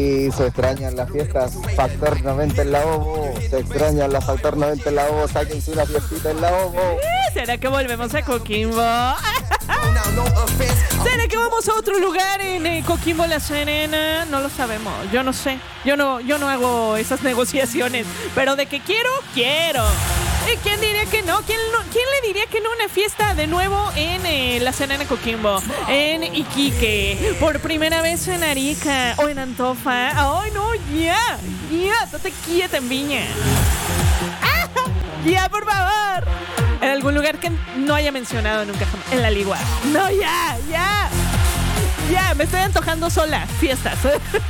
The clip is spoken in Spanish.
Y se extrañan las fiestas Factor 90 en la OVO. Se extrañan las Factor 90 en la OVO. Sáquense una fiestita en la OVO. ¿Será que volvemos a Coquimbo? ¿Será que vamos a otro lugar en Coquimbo, La Serena? No lo sabemos, yo no sé. Yo no hago esas negociaciones. Pero de que quiero. ¿Y quién diría que no? ¿Quién le diría que no a una fiesta de nuevo en La Serena, Coquimbo? En Iquique, por primera vez en Arica o en Antofa. ¡Ay, no! ¡Ya! ¡Date quieta en Viña! ¡Ah! ¡Ya, por favor! En algún lugar que no haya mencionado nunca jamás. En la Ligua. ¡No, ya! ¡Ya! Me estoy antojando sola. Fiestas.